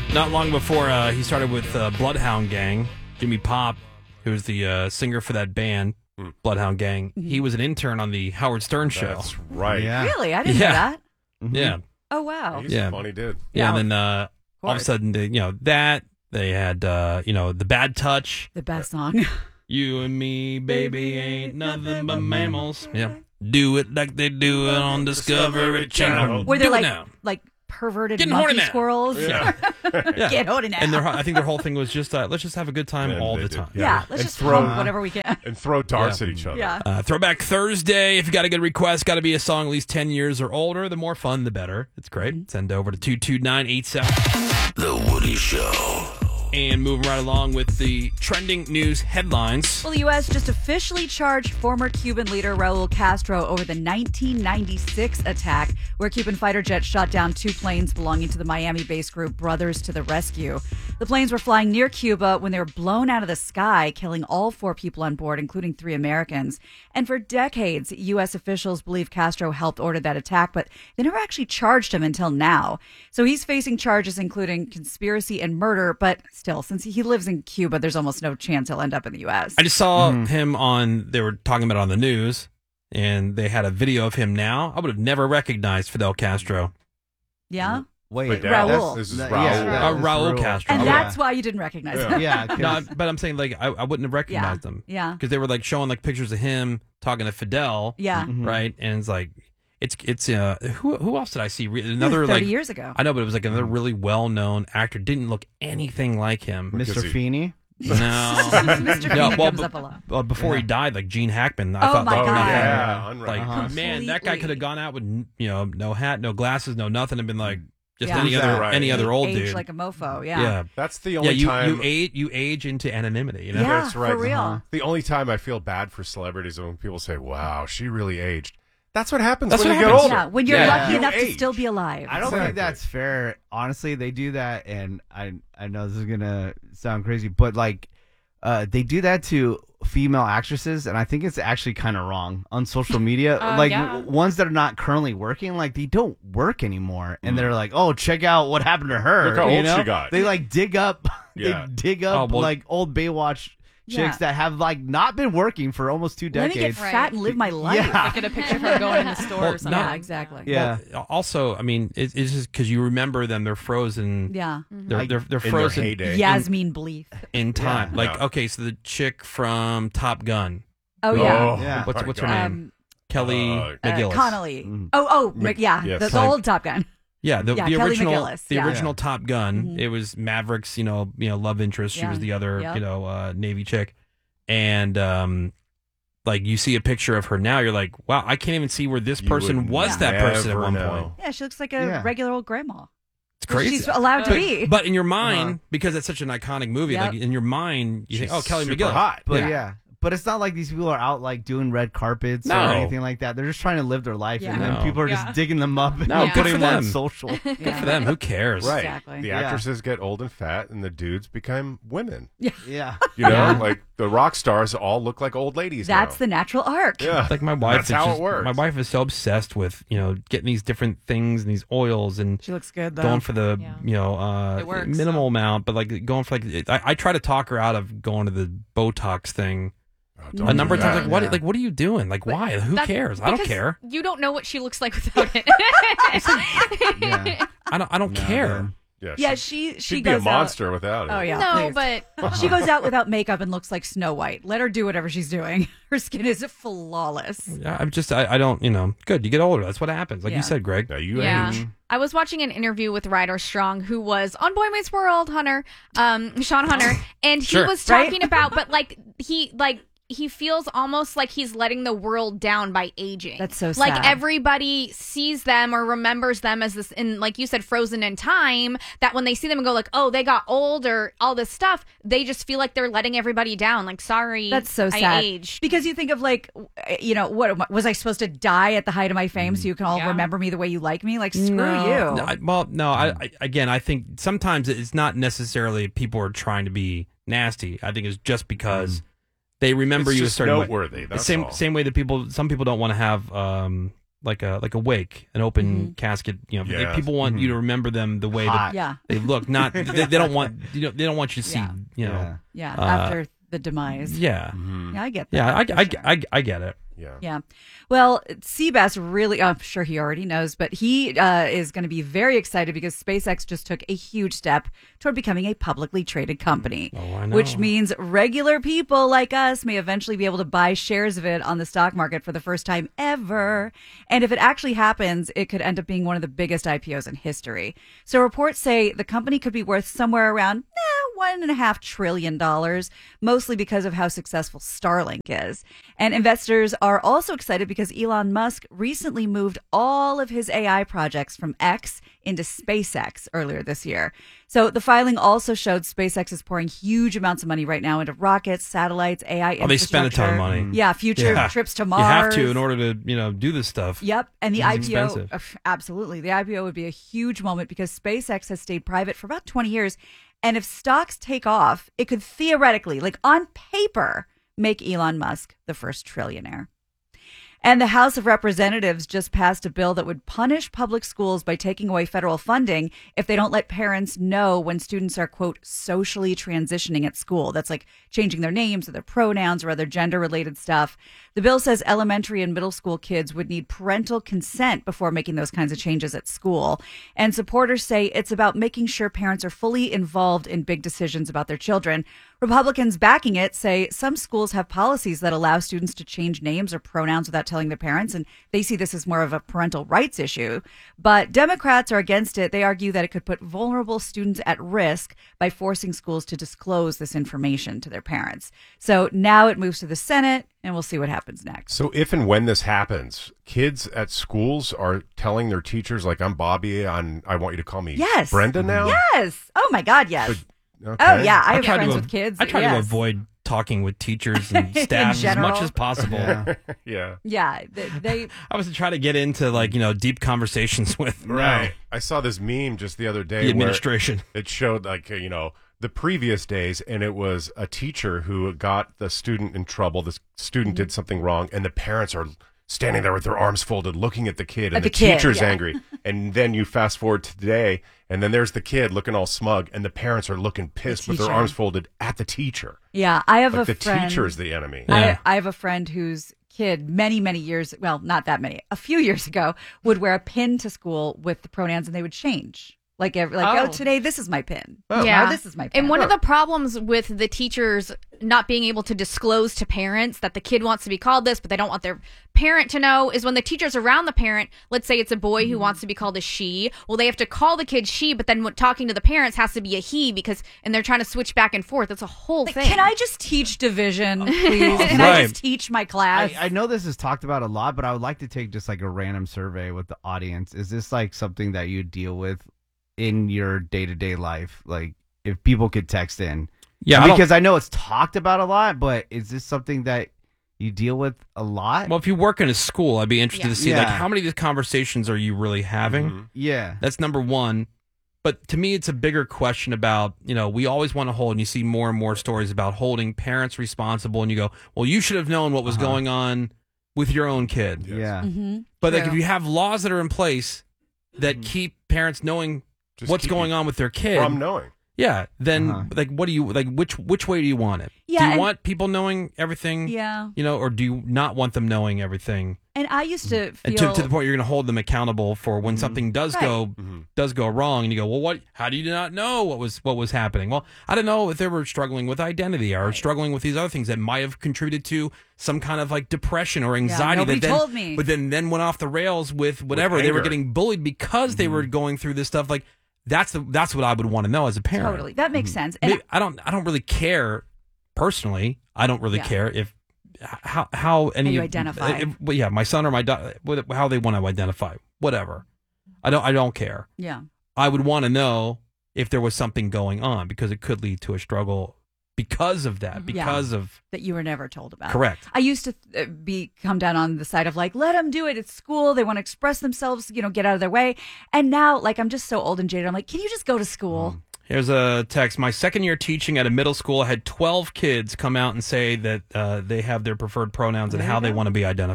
Not long before he started with Bloodhound Gang, Jimmy Pop, who was the singer for that band, Bloodhound Gang, he was an intern on the Howard Stern show. That's right. Yeah. Really? I didn't know that. Yeah. Oh, wow. He's a funny dude. Yeah, and then all of a sudden, that, they had, The Bad Touch. The best song. You and me, baby, ain't nothing but mammals. Yeah. Do it like they do it on Discovery Channel. Where they're Do it like, now. perverted Getting horny monkey now. squirrels. Yeah. Yeah. Get horny now. And I think their whole thing was just, let's just have a good time And all they the did. time. yeah, let's And just throw- hump whatever we can. And throw darts at each other. Yeah. Throwback Thursday. If you got a good request, got to be a song at least 10 years or older. The more fun, the better. It's great. Send over to 22987. The Woody Show. And moving right along with the trending news headlines. Well, the U.S. just officially charged former Cuban leader Raul Castro over the 1996 attack, where Cuban fighter jets shot down 2 planes belonging to the Miami-based group Brothers to the Rescue. The planes were flying near Cuba when they were blown out of the sky, killing all 4 people on board, including 3 Americans. And for decades, U.S. officials believe Castro helped order that attack, but they never actually charged him until now. So he's facing charges including conspiracy and murder, but still, since he lives in Cuba, there's almost no chance he'll end up in the U.S. I just saw him they were talking about it on the news, and they had a video of him now. I would have never recognized Fidel Castro. Yeah? Wait, Raul. This is that- Raul. yeah, that is Raul Castro. And Okay. that's why you didn't recognize him. Yeah, 'cause- No, but I'm saying, I wouldn't have recognized him. Yeah. Because they were, showing, pictures of him talking to Fidel. Yeah. Right? And it's it's who else did I see? Another 30 years ago. I know, but it was another really well-known actor. Didn't look anything like him. Mr. Feeney. No. Mr. Feeney comes up a lot. Before he died, Gene Hackman. I Oh thought my like God. nothing. Yeah, unreal. Man, that guy could have gone out with no hat, no glasses, no nothing, and been like just Yeah. any Who's other that? Right. any other old Age dude. like a mofo, yeah. Yeah. That's the Yeah, only time. you age into anonymity. You know? Yeah, That's right. for real. The only time I feel bad for celebrities is when people say, "Wow, she really aged." That's what happens That's when what you get happens. older. Yeah, when you're Yeah. lucky You enough to age. still be alive. I don't Exactly. think that's fair. Honestly, they do that, and I know this is gonna sound crazy, but they do that to female actresses, and I think it's actually kind of wrong on social media. Ones that are not currently working, they don't work anymore, and they're like, "Oh, check out what happened to her." Look how you old know? she got. They dig up, Yeah. old Baywatch chicks Yeah. that have not been working for almost 2 Let decades. me get fat and live my life. Yeah. Get a picture of her going in the store Well, or something. Yeah, exactly. Yeah. Well, also, I mean, it's just because you remember them; they're frozen. Yeah. They're In their frozen heyday. Yasmin Bleeth. in time. Yeah. Okay, so the chick from Top Gun. Oh, yeah. Oh, Yeah. What's my her God. name? Kelly McGillis. Connolly. Mm. Yeah. Yes. The old Top Gun. Yeah, the Kelly original, McGillis, the yeah. original Top Gun. It was Maverick's, love interest. She Yeah. was the other, Yep. Navy chick, and you see a picture of her now, you're like, wow, I can't even see where this You person would was that person at never one know. point. Yeah, she looks like a Yeah. regular old grandma. It's crazy. She's allowed to be. But in your mind, because it's such an iconic movie, Yep. in your mind, you think, She's oh, Kelly super McGillis. hot. But yeah. But it's not like these people are out doing red carpets No. or anything like that. They're just trying to live their life, Yeah. and then No. people are just digging them up and No, good putting for them on them. social. Good for them. Who cares? Right. Exactly. The Yeah. actresses get old and fat, and the dudes become women. Yeah. You know, the rock stars all look like old ladies That's now. the natural arc. Yeah. Like my wife, That's how it works. My wife is so obsessed with getting these different things and these oils and She looks good, though. going for the It works, minimal amount, but going for I try to talk her out of going to the Botox thing Oh, don't a do number of times. that. What are you doing? Why? Who That's cares? I don't because care. You don't know what she looks like without it. Yeah. I don't care. Yeah, she'd she be goes a monster without it. out. Oh yeah. no, please. but She goes out without makeup and looks like Snow White. Let her do whatever she's doing. Her skin is flawless. Yeah, I don't. Good. You get older. That's what happens. Like Yeah. you said, Greg. Now you yeah. age. I was watching an interview with Ryder Strong, who was on Boy Meets World, Sean Hunter, and he Sure. was Right? talking about, but he feels almost like he's letting the world down by aging. That's so Like sad. everybody sees them or remembers them as this, in like you said, frozen in time. That when they see them and go like, oh, they got old or all this stuff, they just feel like they're letting everybody down. Like, sorry, That's so sad. I aged. Because you think of what was I supposed to die at the height of my fame so you can all Yeah. remember me the way you like me? Like screw No, you. no, I think sometimes it's not necessarily people are trying to be nasty. I think it's just because they remember It's you a just certain noteworthy, way. that's Same all. same way that some people don't want to have a wake, an open casket. You know, Yeah. people want you to remember them the way Hot. that Yeah. they look. Not they don't want they don't want you to see. Yeah. You know. Yeah. Yeah, after the demise. Yeah. Yeah, I get that. Yeah. for sure. I get it. Yeah. Yeah. Well, Seabass really, I'm sure he already knows, but he is going to be very excited because SpaceX just took a huge step toward becoming a publicly traded company. Oh, I know. Which means regular people like us may eventually be able to buy shares of it on the stock market for the first time ever. And if it actually happens, it could end up being one of the biggest IPOs in history. So reports say the company could be worth somewhere around $1.5 trillion, mostly because of how successful Starlink is. And investors are also excited because Elon Musk recently moved all of his AI projects from X into SpaceX earlier this year. So the filing also showed SpaceX is pouring huge amounts of money right now into rockets, satellites, AI Oh, they spend a ton of infrastructure. money. Yeah, future Yeah. trips to You Mars. have to in order to do this stuff. Yep. And the It's IPO, expensive. absolutely. The IPO would be a huge moment because SpaceX has stayed private for about 20 years. And if stocks take off, it could theoretically, like on paper, make Elon Musk the first trillionaire. And the House of Representatives just passed a bill that would punish public schools by taking away federal funding if they don't let parents know when students are, quote, socially transitioning at school. That's like changing their names or their pronouns or other gender related stuff. The bill says elementary and middle school kids would need parental consent before making those kinds of changes at school. And supporters say it's about making sure parents are fully involved in big decisions about their children. Republicans backing it say some schools have policies that allow students to change names or pronouns without telling their parents, and they see this as more of a parental rights issue. But Democrats are against it. They argue that it could put vulnerable students at risk by forcing schools to disclose this information to their parents. So now it moves to the Senate, and we'll see what happens next. So if and when this happens, kids at schools are telling their teachers, like, I'm Bobby, I want you to call me Yes. Brenda now? Yes. Oh, my God, yes. Okay. Oh, yeah. I have try friends to with kids. I try to yes. avoid talking with teachers and staff as general. much as possible. Yeah. Yeah. Yeah. They I was trying to get into deep conversations with Right. I saw this meme just the other day the where administration. it showed the previous days, and it was a teacher who got the student in trouble. The student did something wrong, and the parents are standing there with their arms folded looking at the kid, and At the the kid, teacher's yeah. angry. And then you fast forward to today, and then there's the kid looking all smug, and the parents are looking pissed with their teacher. arms folded at the teacher. Yeah, I have Like a the friend. teacher is the enemy. Yeah. I have a friend whose kid many years, well, not that many, a few years ago, would wear a pin to school with the pronouns, and they would change. Oh, today this is my pin. Tomorrow this is my pin. And one of the problems with the teachers not being able to disclose to parents that the kid wants to be called this, but they don't want their parent to know, is when the teacher's around the parent. Let's say it's a boy who wants to be called a she. Well, they have to call the kid she, but then talking to the parents has to be a he and they're trying to switch back and forth. It's a whole thing. Can I just teach division, please? Can I Right. just teach my class? I know this is talked about a lot, but I would like to take just like a random survey with the audience. Is this like something that you deal with in your day-to-day life? Like if people could text in. Yeah, I don't- because I know it's talked about a lot, but is this something that you deal with a lot? Well, if you work in a school, I'd be interested Yeah. to see like Yeah. how many of these conversations are you really having? Mhm. Yeah. That's number one. But to me, it's a bigger question about, we always want to hold, and you see more and more stories about holding parents responsible, and you go, well, you should have known what was going on with your own kid. Yes. Yeah. Mm-hmm. But like, True. if you have laws that are in place that keep parents knowing Just what's keep going you on with their kid, From knowing. yeah, then Uh-huh. like, what do you like? Which way do you want it? Yeah, do you and- want people knowing everything? Yeah. Or do you not want them knowing everything? And I used to And feel to the point you're going to hold them accountable for when something does Right. go wrong, and you go, well, what? How do you not know what was happening? Well, I don't know if they were struggling with identity or struggling with these other things that might have contributed to some kind of like depression or anxiety. nobody that then, told me. but then went off the rails with whatever they were anger. getting bullied because they were going through this stuff. Like that's what I would want to know as a parent. totally. That makes sense. And Maybe- I don't really care personally. I don't really Yeah. care if how any you identify. well, yeah, my son or my daughter, how they want to identify, whatever. I don't care. yeah. I would want to know if there was something going on because it could lead to a struggle because of that. Yeah. Because of That you were never told about. correct. I used to come down on the side of like, let them do it. It's school. They want to express themselves, get out of their way. And now, like, I'm just so old and jaded. I'm like, can you just go to school? Here's a text. My second year teaching at a middle school, I had 12 kids come out and say that they have their preferred pronouns and There you how they go. want to be identified.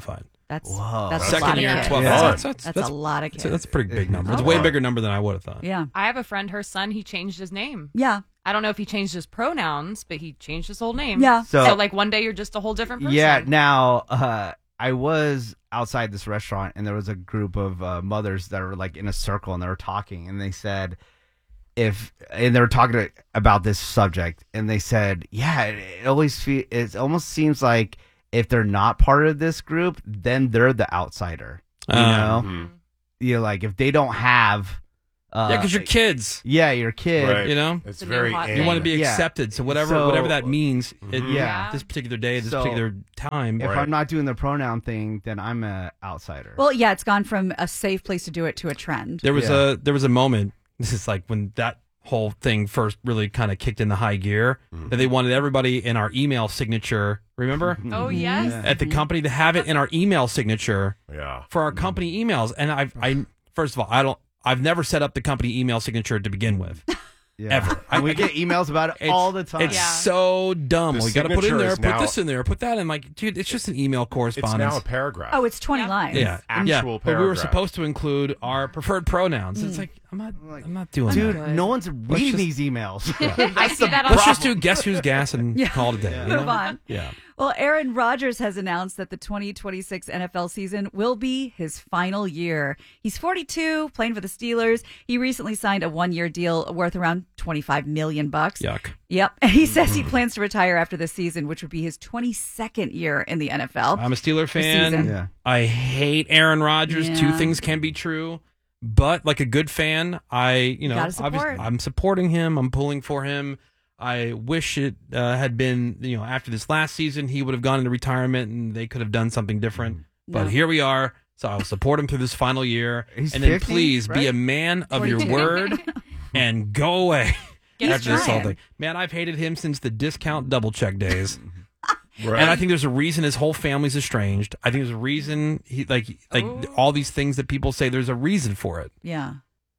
That's Whoa. that's a Second lot year, of kids. 12. Yeah. That's a lot of kids. That's a pretty big number. It's a way bigger number than I would have thought. Yeah. I have a friend, her son, he changed his name. Yeah. I don't know if he changed his pronouns, but he changed his whole name. Yeah. So like one day you're just a whole different person. Yeah. Now, I was outside this restaurant and there was a group of mothers that were like in a circle and they were talking and they said, they were talking about this subject and they said, yeah, it almost seems like if they're not part of this group, then they're the outsider. You know, you know, like if they don't have, Yeah, because you're kids. yeah, your kid, Right. You know, It's a very new hot in. you want to be Yeah. accepted. So whatever So- that means, Yeah. this particular day, this So, particular time. If Right. I'm not doing the pronoun thing, then I'm an outsider. Well, yeah, it's gone from a safe place to do it to a trend. There was Yeah. a moment. This is like when that whole thing first really kind of kicked into high gear. That they wanted everybody in our email signature. Remember? Oh, yes. At the company to have it in our email signature Yeah. for our company emails. And I first of all, I've never set up the company email signature to begin with. yeah. ever. And we get emails about it It's- all the time. It's Yeah. so dumb. The We got to put it in signature there, is put now- this in there, put that in. Like, dude, it's just an email It's correspondence. now a paragraph. Oh, it's 20 lines. yeah, actual yeah. But we were paragraph. supposed to include our preferred pronouns. It's like I'm not doing Dude, that. no one's reading just- these emails. I see that on Let's just do guess who's gas and call it a day. you know? Move on. Yeah. Well, Aaron Rodgers has announced that the 2026 NFL season will be his final year. He's 42, playing for the Steelers. He recently signed a 1-year deal worth around $25 million. Yuck. Yep. And he says he plans to retire after the season, which would be his 22nd year in the NFL. I'm a Steeler fan. season. Yeah. I hate Aaron Rodgers. Yeah. Two things can be true. But like a good fan, Gotta support. obviously I'm supporting him. I'm pulling for him. I wish it had been, after this last season, he would have gone into retirement and they could have done something different. But No. here we are. So I'll support him through this final year. He's and then 50, please be right? a man of your 42. word and go away Get after this whole trying. thing. Man, I've hated him since the discount double check days. Right. And I think there's a reason his whole family's estranged. I think there's a reason he all these things that people say. There's a reason for it. Yeah.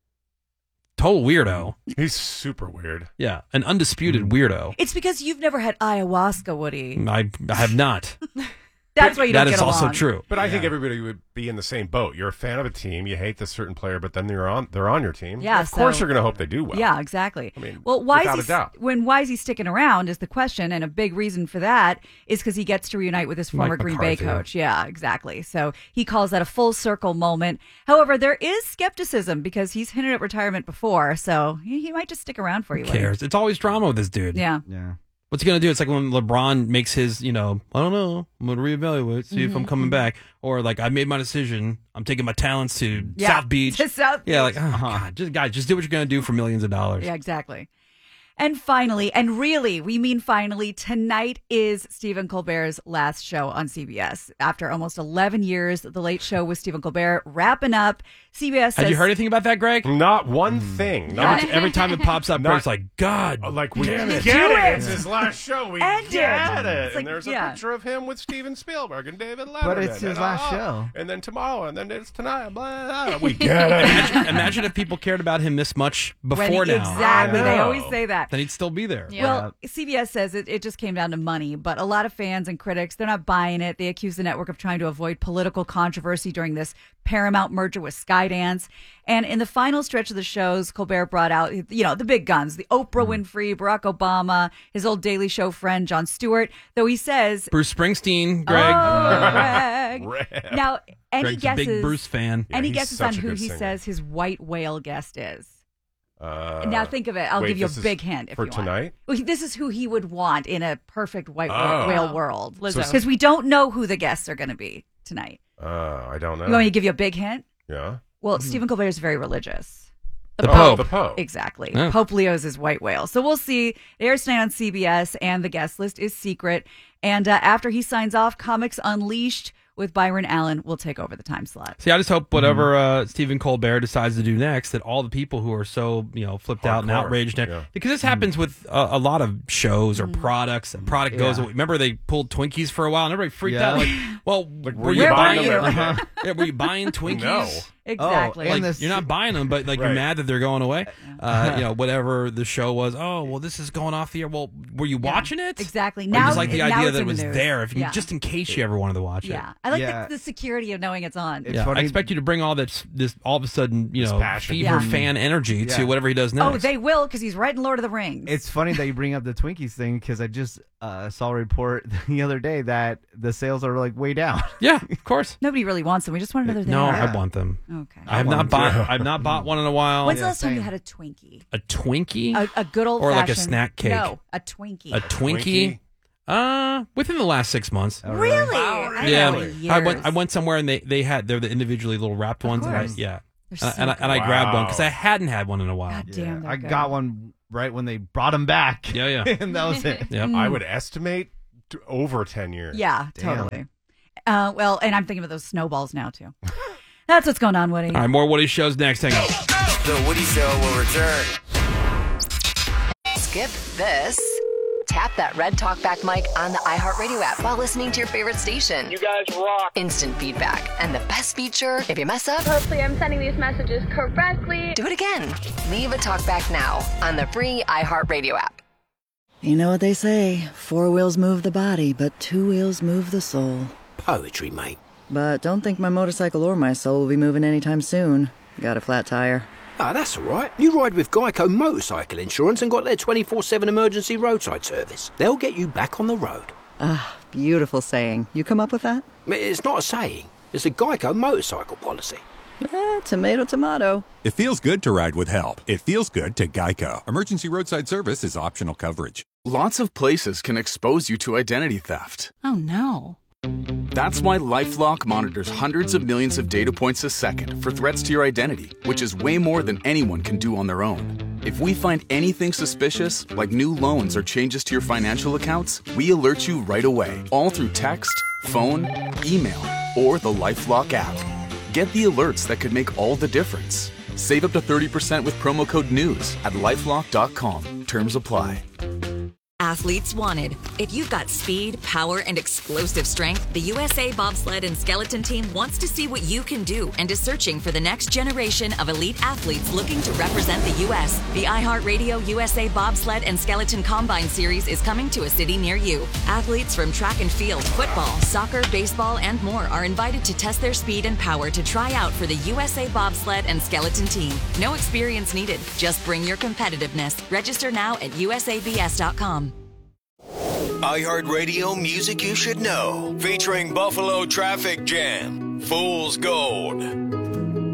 Total weirdo. He's super weird. Yeah, an undisputed weirdo. It's because you've never had ayahuasca, Woody. I have not. That's why you don't That get is also along. true. But I think everybody would be in the same boat. You're a fan of a team, you hate this certain player, but then they're on your team. Yeah, Of course so- you're going to hope they do well. Yeah, exactly. I mean, well, why without is a doubt. why is he sticking around is the question, and a big reason for that is because he gets to reunite with his Mike former Green Bay McCarthy. coach. Yeah, exactly. So he calls that a full circle moment. However, there is skepticism because he's hinted at retirement before, so he might just stick around for you. Who Woody. cares? It's always drama with this dude. Yeah. Yeah. What's he gonna do? It's like when LeBron makes his, I don't know, I'm gonna reevaluate, see if I'm coming back, or like I made my decision, I'm taking my talents to Yeah. South Beach. To South Yeah, like oh god, just do what you're gonna do for millions of dollars. Yeah, exactly. And finally, and really, we mean finally, tonight is Stephen Colbert's last show on CBS. After almost 11 years, The Late Show with Stephen Colbert wrapping up. CBS says, Had you heard anything about that, Greg? Not one thing. Not Every time it pops up, Not- Greg's like, God, like we damn it. get it. It's his last show. We End it. get it. It's like, and there's yeah. a picture of him with Steven Spielberg and David Letterman. But it's his and, last show. And then tomorrow, and then it's tonight. Blah, blah, blah. We get it. Imagine if people cared about him this much when before now. exactly, I they know. always say that. Then he'd still be there. Yeah. Well, CBS says it just came down to money, but a lot of fans and critics, they're not buying it. They accuse the network of trying to avoid political controversy during this Paramount merger with Skydance. And in the final stretch of the shows, Colbert brought out, the big guns, the Oprah Winfrey, Barack Obama, his old Daily Show friend, Jon Stewart, though he says, Bruce Springsteen, Greg. Oh, Greg. Greg. Now, any Greg's a guesses, big Bruce fan. Yeah, any he's guesses on such a who good he singer. says his white whale guest is? Uh, Now think of it. I'll wait, give you a this is big hint if for you want. tonight? Well, this is who he would want in a perfect white Oh. whale world. Lizzo. Because we don't know who the guests are going to be tonight. I don't know. You want me to give you a big hint? Yeah. Well, Stephen Colbert is very religious. The Oh, Pope. the Pope. Exactly. Yeah. Pope Leo is his white whale. So we'll see. It airs tonight on CBS, and the guest list is secret. And after he signs off, Comics Unleashed with Byron Allen will take over the time slot. See, I just hope whatever Stephen Colbert decides to do next, that all the people who are so flipped out and Hardcore, outraged, yeah. because this happens with a lot of shows or products. A product goes. Yeah. Remember they pulled Twinkies for a while, and everybody freaked Yeah. out. Like, well, Like, were you buying them them? every day? Yeah, were you buying Twinkies? No. Exactly. and Like, you're not buying them, but like you're Right. mad that they're going away. Whatever the show was. Oh, well, this is going off the air. Well, were you watching it? Exactly. Or Now, just like the now idea it's that it in the was news. there, if you, Yeah. just in case you ever wanted to watch it. Yeah, I like Yeah. the security of knowing it's on. It's I funny. expect you to bring all this all of a sudden, passion. fever Yeah. fan energy Yeah. to whatever he does next. Oh, they will because he's writing Lord of the Rings. It's funny that you bring up the Twinkies thing because I just saw a report the other day that the sales are like way down. Yeah, of course. Nobody really wants them. We just want another thing. No, Yeah. I want them. Okay. I have not bought. I've not bought one in a while. When's the Yeah, last time you same. had a Twinkie? A Twinkie, A good old or like a fashioned- snack cake. No, a Twinkie. a Twinkie. Within the last 6 months. Oh, really? Wow. I Yeah, know, I went somewhere and they're the individually little wrapped ones. And course. yeah, They're so and I grabbed one because Wow. I hadn't had one in a while. God damn, they're I good. got one right when they brought them back. Yeah, yeah. And that was it. Yep. I would estimate over 10 years. Yeah, Damn. totally. Well, and I'm thinking of those snowballs now too. That's what's going on, Woody. All right, more Woody shows next. Hang on. The Woody Show will return. Skip this. Tap that red talkback mic on the iHeartRadio app while listening to your favorite station. You guys rock. Instant feedback. And the best feature, if you mess up, Hopefully I'm sending these messages correctly. do it again. Leave a talkback now on the free iHeartRadio app. You know what they say, 4 wheels move the body, but 2 wheels move the soul. Poetry, mate. But don't think my motorcycle or my soul will be moving anytime soon. Got a flat tire. Ah, that's all right. You ride with Geico Motorcycle Insurance and got their 24/7 emergency roadside service. They'll get you back on the road. Ah, beautiful saying. You come up with that? It's not a saying. It's a Geico motorcycle policy. Tomato, tomato. It feels good to ride with help. It feels good to Geico. Emergency roadside service is optional coverage. Lots of places can expose you to identity theft. Oh no. That's why LifeLock monitors hundreds of millions of data points a second for threats to your identity, which is way more than anyone can do on their own. If we find anything suspicious, like new loans or changes to your financial accounts, we alert you right away, all through text, phone, email, or the LifeLock app. Get the alerts that could make all the difference. Save up to 30% with promo code NEWS at LifeLock.com. Terms apply. Athletes wanted. If you've got speed, power, and explosive strength, the USA Bobsled and Skeleton Team wants to see what you can do and is searching for the next generation of elite athletes looking to represent the U.S. The iHeartRadio USA Bobsled and Skeleton Combine Series is coming to a city near you. Athletes from track and field, football, soccer, baseball, and more are invited to test their speed and power to try out for the USA Bobsled and Skeleton Team. No experience needed. Just bring your competitiveness. Register now at usabs.com. iHeartRadio Music You Should Know. Featuring Buffalo Traffic Jam. Fool's Gold.